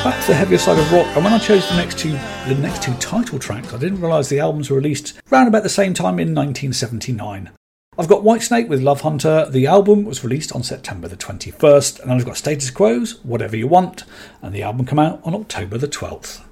back to the heavier side of rock, and when I chose the next two title tracks, I didn't realise the albums were released around about the same time in 1979. I've got Whitesnake with Love Hunter. The album was released on September the 21st, and then I've got Status Quo's Whatever You Want, and the album came out on October the 12th.